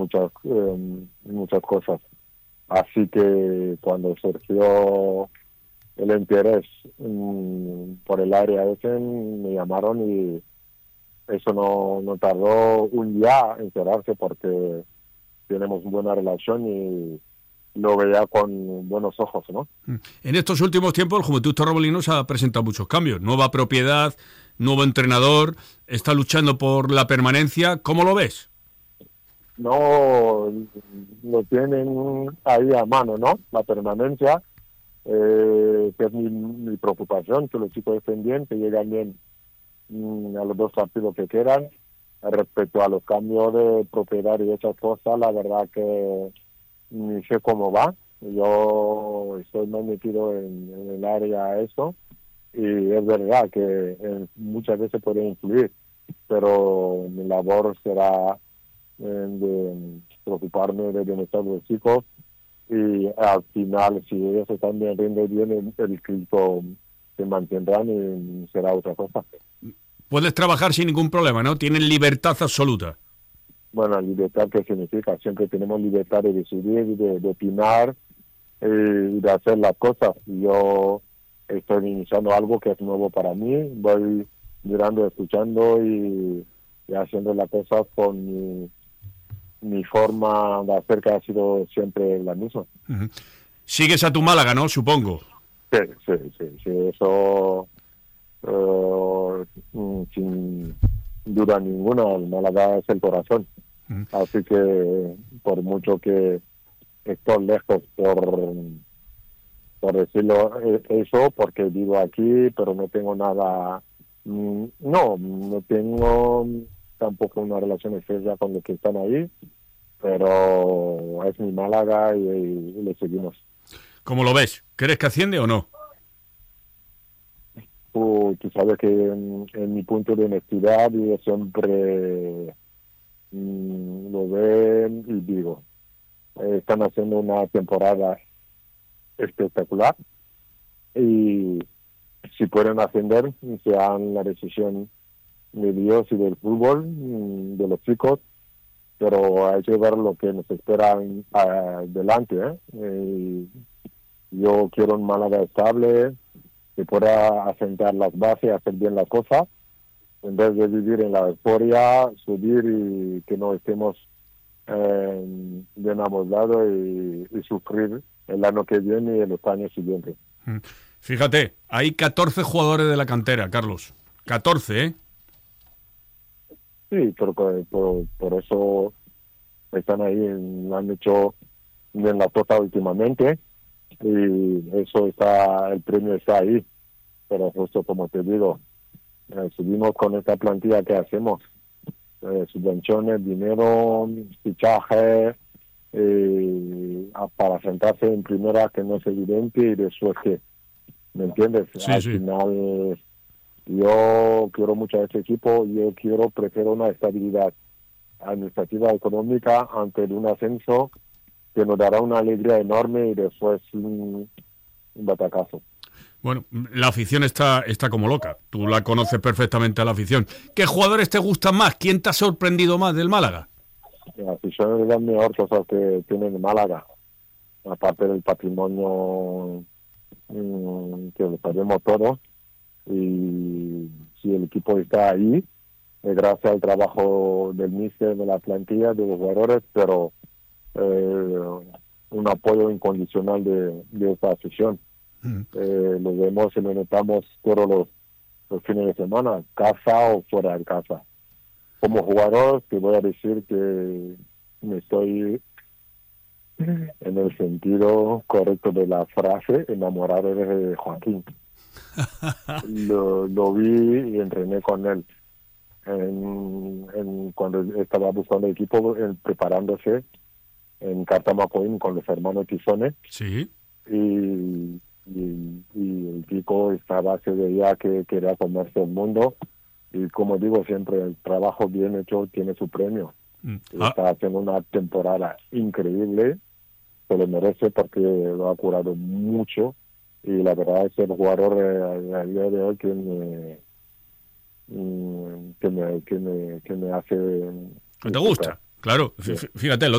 muchas cosas. Así que cuando surgió el interés por el área ese, me llamaron y eso no tardó un día en enterarse porque tenemos buena relación y lo veía con buenos ojos, ¿no? En estos últimos tiempos el Juventud Torremolinos ha presentado muchos cambios. Nueva propiedad, nuevo entrenador, está luchando por la permanencia. ¿Cómo lo ves? No, lo tienen ahí a mano, ¿no? La permanencia, que es mi preocupación, que los chicos estén bien, que lleguen bien a los dos partidos que quieran. Respecto a los cambios de propiedad y esas cosas, la verdad que ni sé cómo va. Yo estoy más metido en el área eso y es verdad que muchas veces puede influir, pero mi labor será de preocuparme del bienestar de los chicos y al final si ellos están bien, rinden bien, el equipo se mantendrán y será otra cosa. Puedes trabajar sin ningún problema, ¿no? Tienen libertad absoluta. Bueno, libertad, ¿qué significa? Siempre tenemos libertad de decidir, de opinar y de hacer las cosas. Yo estoy iniciando algo que es nuevo para mí, voy mirando, escuchando y haciendo las cosas con mi forma de hacer, que ha sido siempre la misma. Uh-huh. Sigues a tu Málaga, ¿no? Supongo. Sí, eso sin duda ninguna, el Málaga es el corazón. Así que por mucho que estoy lejos por decirlo eso, porque vivo aquí, pero no tengo nada, no tengo tampoco una relación estrecha con los que están ahí, pero es mi Málaga y le seguimos. ¿Cómo lo ves? ¿Crees que asciende o no? Tú sabes que en mi punto de honestidad yo siempre lo ven y digo, están haciendo una temporada espectacular y si pueden ascender, sean la decisión de Dios y del fútbol, de los chicos, pero hay que ver lo que nos espera adelante. Yo quiero un Málaga estable, que pueda asentar las bases, hacer bien las cosas, en vez de vivir en la euforia, subir y que no estemos bien amoldados y sufrir el año que viene y en los años siguientes. Fíjate, hay 14 jugadores de la cantera, Carlos. 14, ¿eh? Sí, pero por eso están ahí, han hecho bien la cosa últimamente y eso el premio está ahí, pero justo como te digo, subimos con esta plantilla que hacemos, subvenciones, dinero, fichaje, para sentarse en primera, que no es evidente, y después que, ¿me entiendes? Sí, Al sí. final yo quiero mucho a este equipo, prefiero una estabilidad administrativa, económica, ante un ascenso que nos dará una alegría enorme y después un batacazo. Bueno, la afición está como loca. Tú la conoces perfectamente a la afición. ¿Qué jugadores te gustan más? ¿Quién te ha sorprendido más del Málaga? La afición es la mejor cosa que tiene en Málaga, aparte del patrimonio que lo sabemos todos, y si el equipo está ahí, es gracias al trabajo del míster, de la plantilla, de los jugadores, pero un apoyo incondicional de esta afición. Lo vemos y lo notamos todos los fines de semana, casa o fuera de casa. Como jugador te voy a decir que me estoy, en el sentido correcto de la frase, enamorado de Joaquín. Lo vi y entrené con él cuando estaba buscando equipo, preparándose en Cartamacoín con los hermanos Tizones. Sí. Y el chico se veía que quería comerse el mundo, y como digo siempre, el trabajo bien hecho tiene su premio. Está haciendo una temporada increíble, se lo merece porque lo ha curado mucho, y la verdad es el jugador al día de hoy que me hace ¿Te gusta? Claro, fíjate,